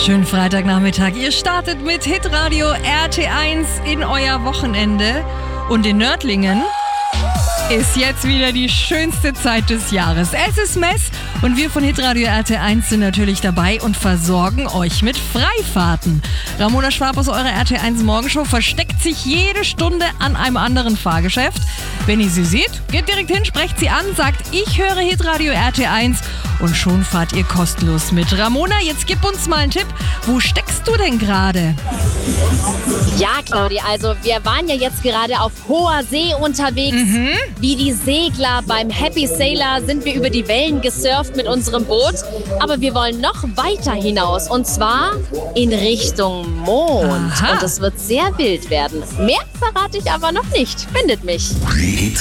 Schönen Freitagnachmittag. Ihr startet mit Hitradio RT1 in euer Wochenende. Und in Nördlingen ist jetzt wieder die schönste Zeit des Jahres. Es ist Mess und wir von Hitradio RT1 sind natürlich dabei und versorgen euch mit Freifahrten. Ramona Schwab aus eurer RT1 Morgenshow versteckt sich jede Stunde an einem anderen Fahrgeschäft. Wenn ihr sie seht, geht direkt hin, sprecht sie an, sagt, ich höre Hitradio RT1 und schon fahrt ihr kostenlos mit. Ramona, jetzt gib uns mal einen Tipp. Wo steckst du denn gerade? Ja, Claudia, also wir waren ja jetzt gerade auf hoher See unterwegs. Wie die Segler beim Happy Sailor sind wir über die Wellen gesurft mit unserem Boot. Aber wir wollen noch weiter hinaus und zwar in Richtung Mond. Aha. Und es wird sehr wild werden. Mehr verrate ich aber noch nicht. Findet mich.